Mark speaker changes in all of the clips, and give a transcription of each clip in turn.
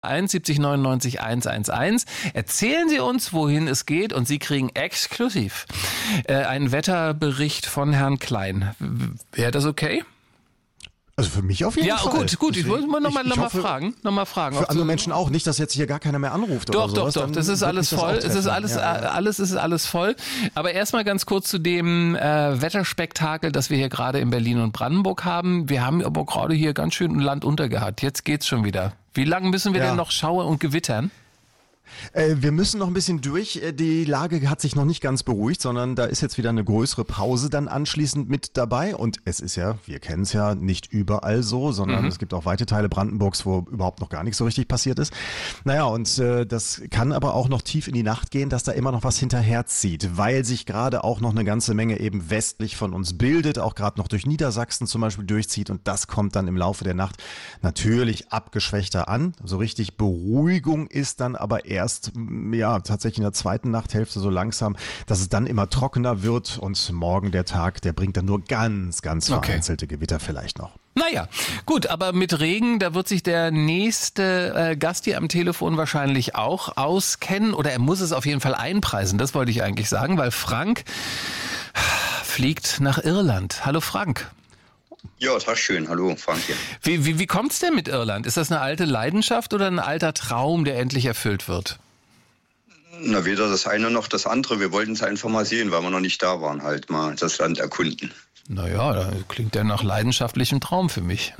Speaker 1: 70 99 111. Erzählen Sie uns, wohin es geht, und Sie kriegen exklusiv einen Wetterbericht von Herrn Klein. Wäre das okay?
Speaker 2: Also für mich auf jeden Fall.
Speaker 1: Ja, gut. Ich wollte noch mal fragen.
Speaker 2: Für andere Menschen auch. Nicht, dass jetzt hier gar keiner mehr anruft oder sowas.
Speaker 1: Doch. Das ist alles voll. Es ist alles voll. Aber erstmal ganz kurz zu dem Wetterspektakel, das wir hier gerade in Berlin und Brandenburg haben. Wir haben aber gerade hier ganz schön Land unter gehabt. Jetzt geht's schon wieder. Wie lange müssen wir denn noch Schauer und gewittern?
Speaker 2: Wir müssen noch ein bisschen durch. Die Lage hat sich noch nicht ganz beruhigt, sondern da ist jetzt wieder eine größere Pause dann anschließend mit dabei. Und es ist ja, wir kennen es ja, nicht überall so, sondern es gibt auch weite Teile Brandenburgs, wo überhaupt noch gar nichts so richtig passiert ist. Naja, und das kann aber auch noch tief in die Nacht gehen, dass da immer noch was hinterherzieht, weil sich gerade auch noch eine ganze Menge eben westlich von uns bildet, auch gerade noch durch Niedersachsen zum Beispiel durchzieht. Und das kommt dann im Laufe der Nacht natürlich abgeschwächter an. So richtig Beruhigung ist dann aber erst tatsächlich in der zweiten Nachthälfte so langsam, dass es dann immer trockener wird, und morgen der Tag, der bringt dann nur ganz vereinzelte Gewitter vielleicht noch.
Speaker 1: Naja, gut, aber mit Regen, da wird sich der nächste Gast hier am Telefon wahrscheinlich auch auskennen, oder er muss es auf jeden Fall einpreisen, das wollte ich eigentlich sagen, weil Frank fliegt nach Irland. Hallo Frank.
Speaker 3: Ja, Tag schön. Hallo, Frank hier.
Speaker 1: Wie kommt's denn mit Irland? Ist das eine alte Leidenschaft oder ein alter Traum, der endlich erfüllt wird?
Speaker 3: Na, weder das eine noch das andere. Wir wollten es einfach mal sehen, weil wir noch nicht da waren, halt mal das Land erkunden.
Speaker 1: Naja, da klingt ja nach leidenschaftlichem Traum für mich.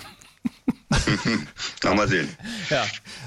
Speaker 3: Mal sehen.
Speaker 1: Ja.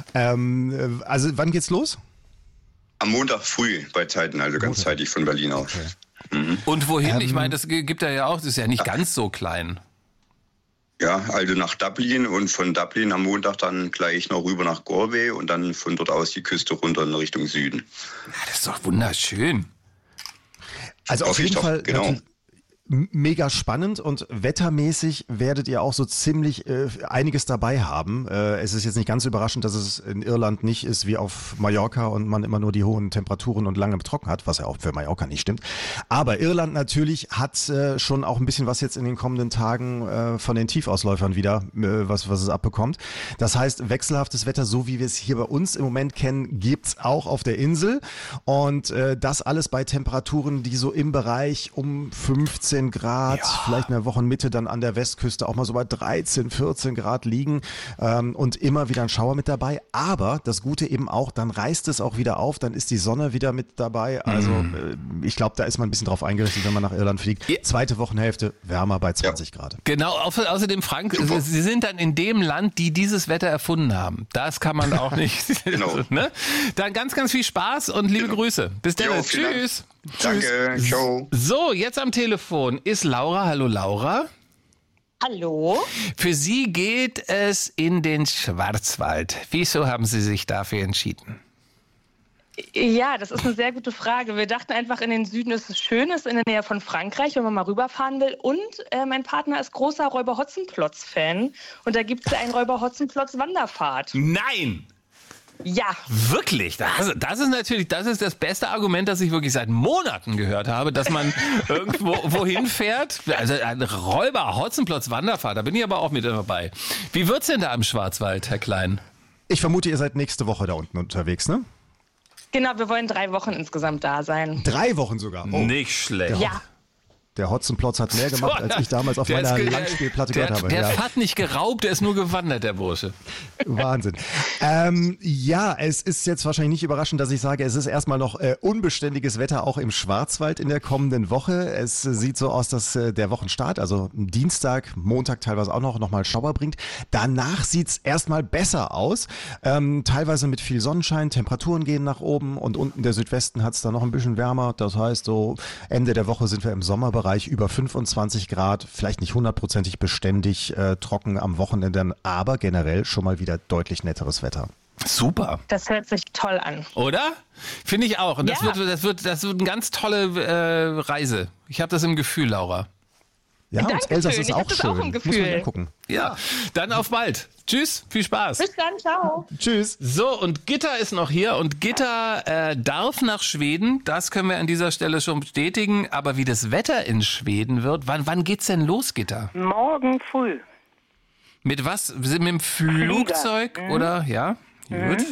Speaker 2: Also wann geht's los?
Speaker 3: Am Montag früh bei Zeiten, also ganz zeitig von Berlin aus.
Speaker 2: Okay.
Speaker 1: Und wohin? Ich meine, das gibt ja auch, das ist ja nicht ganz so klein.
Speaker 3: Ja, also nach Dublin, und von Dublin am Montag dann gleich noch rüber nach Galway und dann von dort aus die Küste runter in Richtung Süden.
Speaker 1: Ja, das ist doch wunderschön.
Speaker 2: Also auf jeden Fall genau. Mega spannend, und wettermäßig werdet ihr auch so ziemlich einiges dabei haben. Es ist jetzt nicht ganz überraschend, dass es in Irland nicht ist wie auf Mallorca und man immer nur die hohen Temperaturen und lange trocken hat, was ja auch für Mallorca nicht stimmt. Aber Irland natürlich hat schon auch ein bisschen was jetzt in den kommenden Tagen von den Tiefausläufern wieder, was es abbekommt. Das heißt, wechselhaftes Wetter, so wie wir es hier bei uns im Moment kennen, gibt's auch auf der Insel, und das alles bei Temperaturen, die so im Bereich um 15 Grad, vielleicht in der Wochenmitte dann an der Westküste auch mal so bei 13, 14 Grad liegen, und immer wieder ein Schauer mit dabei. Aber das Gute eben auch, dann reißt es auch wieder auf, dann ist die Sonne wieder mit dabei. Also ich glaube, da ist man ein bisschen drauf eingerichtet, wenn man nach Irland fliegt. Zweite Wochenhälfte wärmer bei 20 Grad.
Speaker 1: Genau, außerdem Frank, Sie sind dann in dem Land, die dieses Wetter erfunden haben. Das kann man auch nicht.
Speaker 3: Genau.
Speaker 1: Ne? Dann ganz viel Spaß und liebe Grüße. Bis dann. Tschüss.
Speaker 3: Danke, ciao.
Speaker 1: So, jetzt am Telefon ist Laura. Hallo Laura.
Speaker 4: Hallo.
Speaker 1: Für Sie geht es in den Schwarzwald. Wieso haben Sie sich dafür entschieden?
Speaker 4: Ja, das ist eine sehr gute Frage. Wir dachten einfach, in den Süden ist es schön, ist in der Nähe von Frankreich, wenn man mal rüberfahren will. Und mein Partner ist großer Räuber-Hotzenplotz-Fan. Und da gibt es einen Räuber-Hotzenplotz-Wanderfahrt.
Speaker 1: Nein!
Speaker 4: Ja.
Speaker 1: Wirklich? Das ist natürlich, das ist das beste Argument, das ich wirklich seit Monaten gehört habe, dass man irgendwo wohin fährt. Also ein Räuber-Hotzenplotz-Wanderfahrt, da bin ich aber auch mit dabei. Wie wird's denn da im Schwarzwald, Herr Klein?
Speaker 2: Ich vermute, ihr seid nächste Woche da unten unterwegs, ne?
Speaker 4: Genau, wir wollen 3 Wochen insgesamt da sein.
Speaker 2: 3 Wochen sogar? Oh.
Speaker 1: Nicht schlecht.
Speaker 4: Ja.
Speaker 2: Der Hotzenplotz hat mehr gemacht, als ich damals auf meiner Langspielplatte gehört habe.
Speaker 1: Der hat nicht geraubt, der ist nur gewandert, der Bursche.
Speaker 2: Wahnsinn. Es ist jetzt wahrscheinlich nicht überraschend, dass ich sage, es ist erstmal noch unbeständiges Wetter auch im Schwarzwald in der kommenden Woche. Es sieht so aus, dass der Wochenstart, also Dienstag, Montag teilweise auch noch mal Schauer bringt. Danach sieht's erstmal besser aus. Teilweise mit viel Sonnenschein, Temperaturen gehen nach oben, und unten der Südwesten hat's dann noch ein bisschen wärmer. Das heißt, so Ende der Woche sind wir im Sommerbereich über 25 Grad, vielleicht nicht 100%ig beständig trocken am Wochenende, aber generell schon mal wieder deutlich netteres Wetter.
Speaker 1: Super.
Speaker 4: Das hört sich toll an.
Speaker 1: Oder? Finde ich auch. Und
Speaker 4: Ja.
Speaker 1: das wird eine ganz tolle Reise. Ich habe das im Gefühl, Laura.
Speaker 2: Ja, und
Speaker 4: Dankeschön.
Speaker 2: Elsass ist
Speaker 4: Ich
Speaker 2: auch
Speaker 4: hab das
Speaker 2: schön.
Speaker 4: auch im
Speaker 2: Muss man
Speaker 4: Gefühl.
Speaker 2: angucken.
Speaker 1: Ja, dann auf bald. Tschüss, viel Spaß.
Speaker 4: Bis dann, ciao.
Speaker 2: Tschüss.
Speaker 1: So, und Gitta ist noch hier, und Gitta darf nach Schweden, das können wir an dieser Stelle schon bestätigen, aber wie das Wetter in Schweden wird, wann geht's denn los, Gitta?
Speaker 5: Morgen früh.
Speaker 1: Mit was? Mit dem Flugzeug oder? Ja, gut.